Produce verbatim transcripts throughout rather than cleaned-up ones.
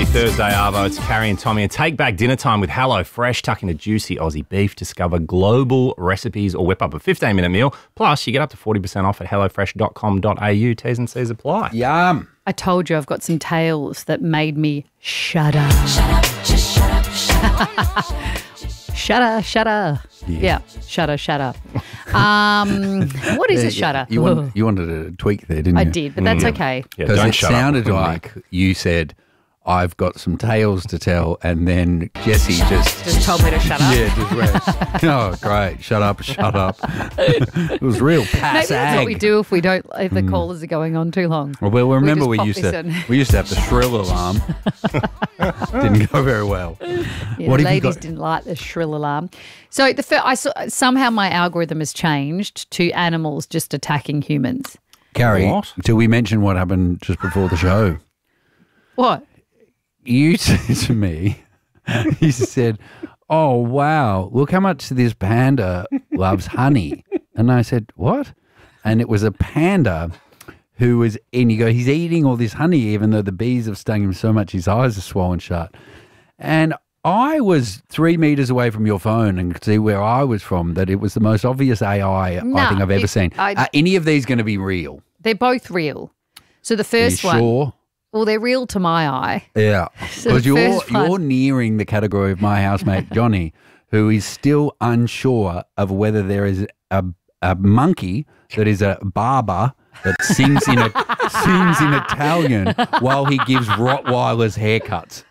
Happy Thursday, Arvo. It's Carrie and Tommy. And take back dinner time with Hello Fresh. Tuck into juicy Aussie beef. Discover global recipes or whip up a fifteen-minute meal. Plus, you get up to forty percent off at hello fresh dot com dot a u. T's and C's apply. Yum. I told you I've got some tales that made me shudder. Shut up, just shut up, shut up. Shudder, shudder. Yeah, yeah shudder, shudder. Um, what is a shudder? You, want, you wanted to tweak there, didn't you? I did, but that's mm. okay. Because yeah, it sounded like you said, I've got some tales to tell, and then Jessie just... Just told me to shut up. Yeah, just went, oh, great, shut up, shut up. It was real pass Maybe that's what we do if we don't, if the mm. callers are going on too long. Well, well remember we, we used to in. we used to have the shrill alarm. Didn't go very well. Yeah, what the ladies didn't like the shrill alarm. So the fir- I saw, somehow my algorithm has changed to animals just attacking humans. Carrie, what? Till we mention what happened just before the show. What? You said to me, you said, oh, wow, look how much this panda loves honey. And I said, what? And it was a panda who was, and you go, he's eating all this honey even though the bees have stung him so much his eyes are swollen shut. And I was three metres away from your phone and could see where I was from that it was the most obvious A I no, I think I've ever it, seen. I, Are any of these going to be real? They're both real. So the first Are you one. Sure? Well, they're real to my eye. Yeah, because so you're you're nearing the category of my housemate Johnny, who is still unsure of whether there is a a monkey that is a barber that sings in a sings in Italian while he gives Rottweilers haircuts.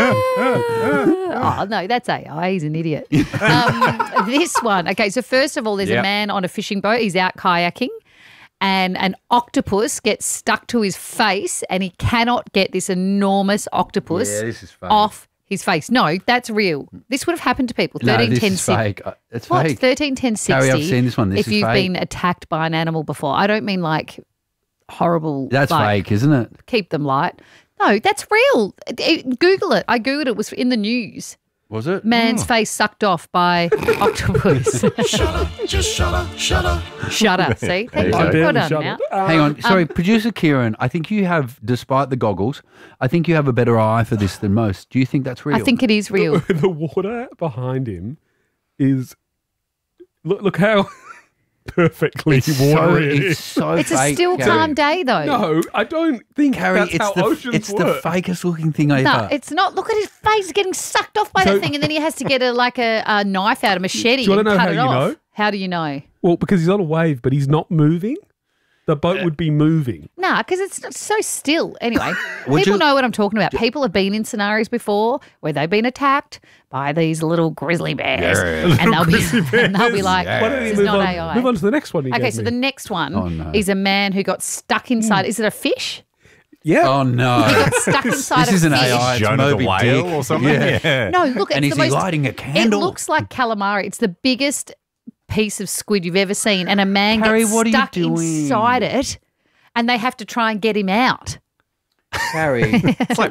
Oh, no, that's A I. He's an idiot. Um, this one. Okay, so first of all, there's yep. a man on a fishing boat. He's out kayaking. And an octopus gets stuck to his face and he cannot get this enormous octopus yeah, this is fake. off his face. No, that's real. This would have happened to people. No, this is fake. It's what? fake. thirteen ten sixty. Harry, I've seen this one. This if is you've fake. been attacked by an animal before. I don't mean like horrible. That's like, fake, isn't it? Keep them light. No, that's real. Google it. I Googled it. It was in the news. Was it? Man's oh. face sucked off by octopus. Shut up, just shut up, shut up. Shut up, see? Thank you. Well done now. Um, Hang on, sorry, um, producer Kieran, I think you have, despite the goggles, I think you have a better eye for this than most. Do you think that's real? I think it is real. The, the water behind him is, look, look how... perfectly it's watery. So, it's so It's fake, a still Carrie. calm day, though. No, I don't think Carrie, that's it's how the, oceans it's work. the fakest looking thing ever. No, it's not. Look at his face getting sucked off by So- the thing, and then he has to get a like a, a knife out, a machete, Do you and wanna know cut how it you off. know? How do you know? Well, because he's on a wave, but he's not moving. The boat would be moving. Nah, because it's not so still. Anyway, Would people you- know what I'm talking about. People have been in scenarios before where they've been attacked by these little grizzly bears, Yeah. and they'll be and they'll be like, Why don't "This you is move not on, A I." move on to the next one you Okay, gave so me. the next one Oh, no. is a man who got stuck inside. Is it a fish? Yeah. Oh, no. He got stuck inside This a isn't fish. A I, it's Jonah the Moby whale Dick. or something? Yeah. Yeah. No, look, And it's is the he most, lighting a candle? It looks like calamari. It's the biggest piece of squid you've ever seen, and a man Harry, gets what are you stuck doing? inside it, and they have to try and get him out. Harry. It's like